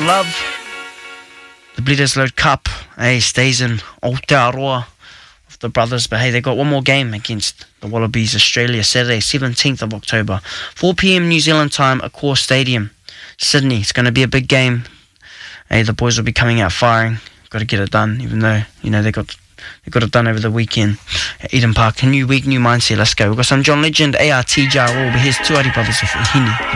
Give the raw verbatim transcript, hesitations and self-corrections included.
love. The Bledisloe Cup, hey, stays in Aotearoa of the brothers. But hey, they got one more game against the Wallabies Australia, Saturday, seventeenth of October. four p.m. New Zealand time, Accor Stadium, Sydney. It's going to be a big game. Hey, the boys will be coming out firing. Got to get it done, even though, you know, they got they got it done over the weekend at Eden Park. A new week, new mindset. Let's go. We've got some John Legend, A R T J. But here's two Adi Brothers of Hini.